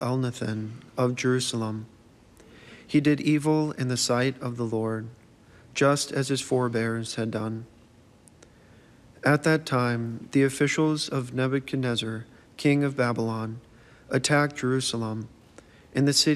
Elnathan of Jerusalem. He did evil in the sight of the Lord, just as his forebears had done. At that time, the officials of Nebuchadnezzar, king of Babylon, attacked Jerusalem, and the city